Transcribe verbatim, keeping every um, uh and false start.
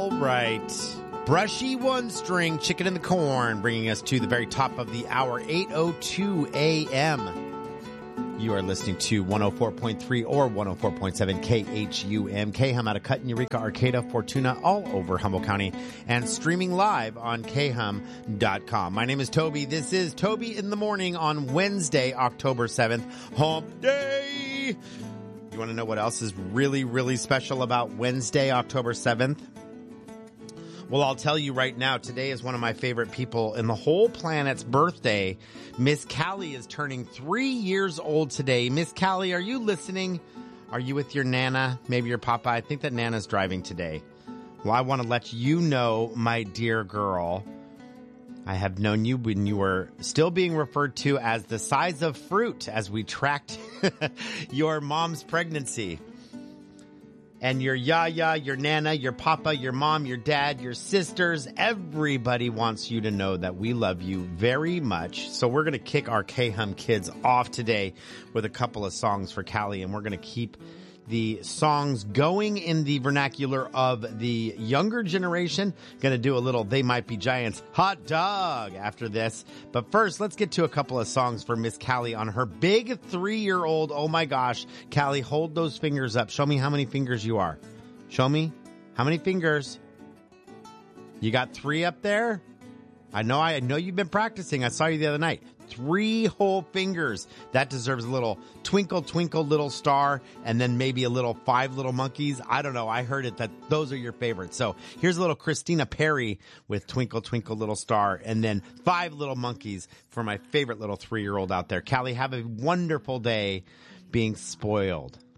All right. Brushy one string, chicken in the corn, bringing us to the very top of the hour, eight oh two a.m. You are listening to one oh four point three or one oh four point seven K H U M. K H U M out of Cut, Eureka, Arcata, Fortuna, all over Humboldt County, and streaming live on K H U M dot com. My name is Toby. This is Toby in the Morning on Wednesday, October seventh, Hump Day. You want to know what else is really, really special about Wednesday, October seventh? Well, I'll tell you right now, today is one of my favorite people in the whole planet's birthday. Miss Callie is turning three years old today. Miss Callie, are you listening? Are you with your Nana? Maybe your Papa? I think that Nana's driving today. Well, I want to let you know, my dear girl, I have known you when you were still being referred to as the size of fruit as we tracked your mom's pregnancy. And your yaya, your nana, your papa, your mom, your dad, your sisters, everybody wants you to know that we love you very much. So we're going to kick our K H U M kids off today with a couple of songs for Callie, and we're going to keep the songs going in the vernacular of the younger generation. Going to do a little They Might Be Giants hot dog after this. But first, let's get to a couple of songs for Miss Callie on her big three-year-old. Oh my gosh. Callie, hold those fingers up. Show me how many fingers you are. Show me. How many fingers? You got three up there? I know, I know you've been practicing. I saw you the other night. Three whole fingers. That deserves a little twinkle, twinkle, little star, and then maybe a little five little monkeys. I don't know. I heard it that those are your favorites. So here's a little Christina Perri with Twinkle, Twinkle, Little Star, and then Five Little Monkeys for my favorite little three-year-old out there. Callie, have a wonderful day being spoiled.